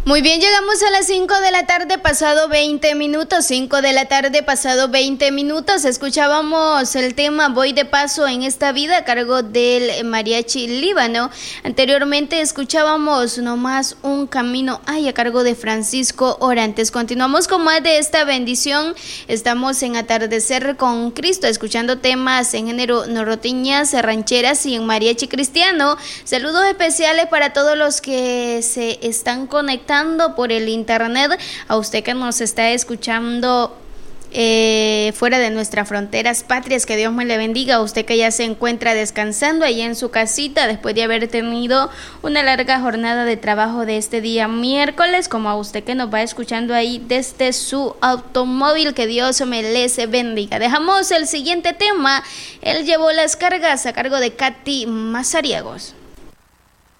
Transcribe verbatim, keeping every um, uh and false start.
Muy bien, llegamos a las cinco de la tarde, pasado veinte minutos, cinco de la tarde, pasado veinte minutos. Escuchábamos el tema Voy de paso en esta vida a cargo del Mariachi Líbano. Anteriormente escuchábamos Nomás un camino ay a cargo de Francisco Orantes. Continuamos con más de esta bendición. Estamos en Atardecer con Cristo, escuchando temas en género norteñas, rancheras y en mariachi cristiano. Saludos especiales para todos los que se están conectando por el internet, a usted que nos está escuchando eh, fuera de nuestras fronteras patrias, que Dios me le bendiga, a usted que ya se encuentra descansando ahí en su casita después de haber tenido una larga jornada de trabajo de este día miércoles, como a usted que nos va escuchando ahí desde su automóvil, que Dios me les bendiga. Dejamos el siguiente tema, Él llevó las cargas a cargo de Katy Mazariegos.